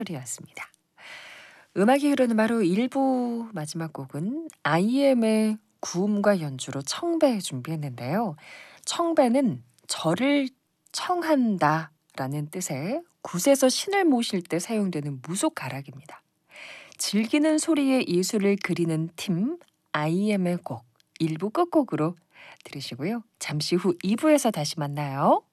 소리였습니다. 음악이 흐르는 바로 1부 마지막 곡은 IM의 구음과 연주로 청배 준비했는데요. 청배는 절을 청한다라는 뜻의 굿에서 신을 모실 때 사용되는 무속 가락입니다. 즐기는 소리의 예술을 그리는 팀 IM의 곡 1부 끝곡으로 들으시고요. 잠시 후 2부에서 다시 만나요.